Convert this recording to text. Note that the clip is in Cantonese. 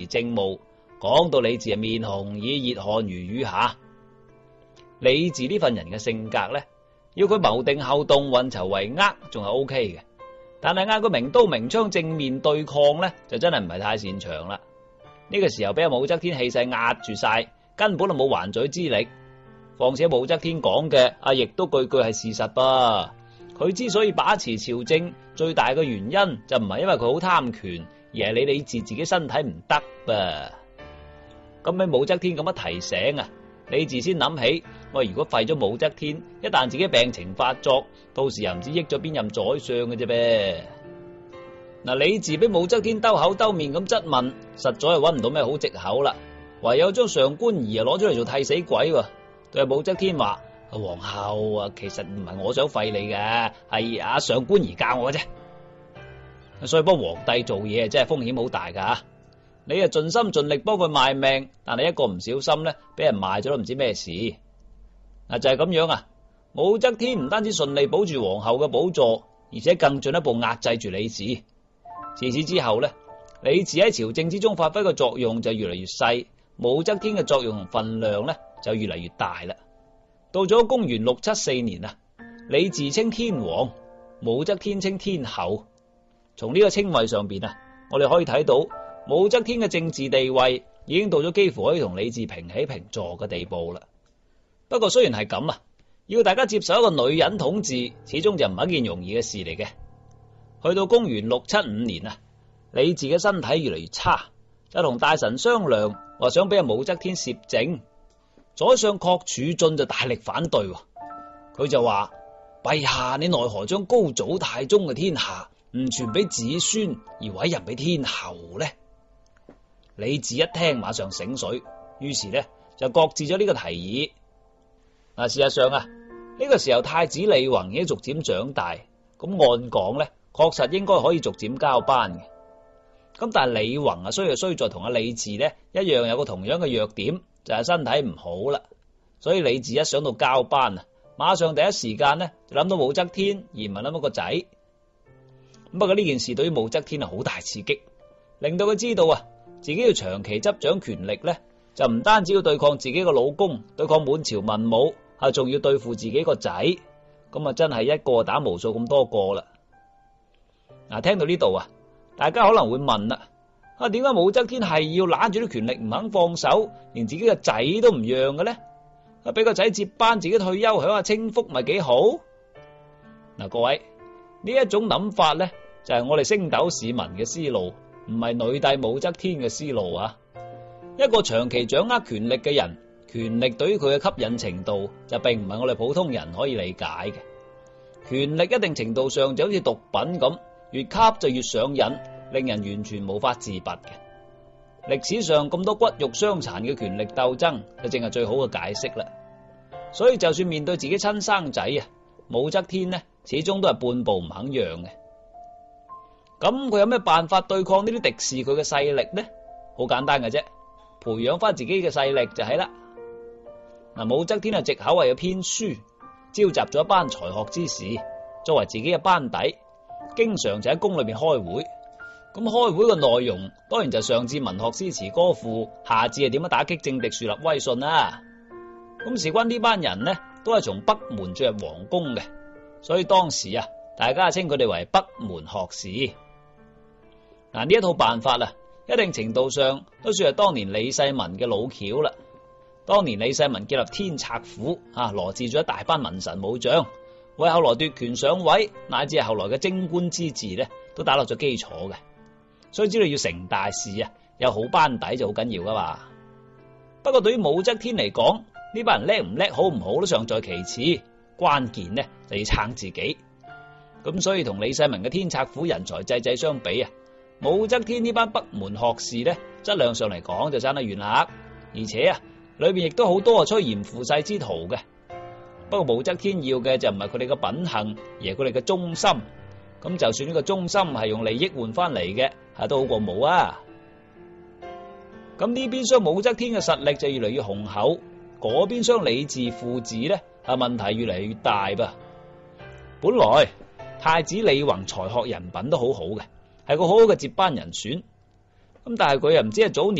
政務，講到李治面紅耳熱，汗如雨下。李治呢份人嘅性格呢，要佢謀定後動，運籌帷幄，仲係 OK 嘅。但係嗌佢明刀明槍正面對抗呢，就真係唔係太擅長啦。呢個時候俾阿武則天氣勢壓住晒，根本就冇還嘴之力。況且武則天講嘅亦都句句係事實噃。佢之所以把持朝政，最大嘅原因就唔係因為佢好貪權，而係李治自己身體唔得噃。咁俾武則天咁一提醒李治先諗起，如果廢咗武則天，一旦自己病情發作，到時又唔知益咗邊任宰相嘅啫噃。李治俾武則天兜口兜面咁質問，實在係搵唔到咩好藉口啦，唯有將上官儀攞出嚟做替死鬼，對武則天話：皇后其實唔係我想廢你嘅，係上官儀教我嘅啫。所以幫皇帝做嘢真係風險好大噶。你盡心盡力幫佢賣命，但係一個唔小心呢，俾人賣咗都唔知咩事。就係咁樣武則天唔單止順利保住皇后嘅寶座，而且更進一步壓制住李治。自此之後呢，李治喺朝政之中發揮嘅作用就越嚟越細，武則天嘅作用同分量呢就越嚟越大啦。到咗公元674年李治稱天皇，武則天稱天后。從呢個稱謂上邊我哋可以睇到武則天嘅政治地位已經到咗幾乎可以同李治平起平坐嘅地步啦。不過雖然係咁要大家接受一個女人統治，始終就唔係一件容易嘅事嚟嘅。去到公元675年李治嘅身體越嚟越差，就同大臣商量，話想俾武則天攝政。宰相郝儲進就大力反對，佢就話：陛下，你奈何將高祖太宗嘅天下唔傳俾子孫，而委任俾天后呢？李治一聽馬上醒水，於是呢就擱置咗呢個提議。事實上呢個時候太子李弘已經逐漸長大，咁按講呢確實應該可以逐漸交班嘅。咁但係李弘衰在同李治呢一樣有個同樣嘅弱點，就係身體唔好啦。所以李治一想到交班馬上第一時間呢就諗到武則天，而唔係諗到個仔。不過呢件事對於武則天好大刺激，令到佢知道自己要長期執掌權力呢，就唔單止要對抗自己個老公，對抗滿朝文武，仲要對付自己個仔，咁真係一個打無數咁多個啦。聽到呢度大家可能會問啦，點解武則天係要攬住啲權力唔肯放手，連自己個仔都唔讓嘅呢？俾個仔接班，自己退休享下清福咪幾好？各位，呢一種諗法呢，就係我哋星斗市民嘅思路，唔係女帝武則天嘅思路一個長期掌握權力嘅人，權力對於佢嘅吸引程度就並唔係我哋普通人可以理解嘅。權力一定程度上就好似毒品咁，越吸就越上癮，令人完全無法自拔嘅。歷史上咁多骨肉相殘嘅權力鬥爭，就正係最好嘅解釋啦。所以就算面對自己親生仔武則天呢，始終都係半步唔肯讓嘅。咁佢有咩辦法對抗呢啲敵視佢嘅勢力呢？好簡單嘅啫，培養翻自己嘅勢力就係啦。武則天藉口有編書，召集咗一班才學之士作為自己嘅班底，經常就喺宮裏邊開會。咁開會嘅內容當然就上至文學詩詞歌賦，下至係點樣打擊政敵樹立威信啦。咁事關呢班人呢，都係從北門進入皇宮嘅，所以當時大家稱佢哋為北門學士。呢一套辦法一定程度上都算係當年李世民嘅老橋啦。當年李世民建立天策府，羅致咗一大班文臣武將，為後來奪權上位乃至係後來嘅貞觀之治呢，都打落咗基礎嘅。所以知道要成大事有好班底就好緊要噶嘛。不過對於武則天嚟講，呢班人叻唔叻好唔好都尚在其次，關鍵呢就要撐自己。咁所以同李世民嘅天策府人才濟濟相比武則天呢班北門學士呢，質量上嚟講就爭得遠啦。而且裏邊亦都好多趨炎附勢之徒嘅。不過武則天要嘅就唔係佢哋嘅品行，而係佢哋嘅忠心。咁就算呢個忠心係用利益換翻嚟嘅，都好過冇啊。咁呢邊廂武則天嘅實力就越嚟越雄厚，嗰邊廂李治父子呢，問題越嚟越大噃。本來太子李弘才學人品都好好嘅，係個好好嘅接班人選。咁但係佢又唔知係早年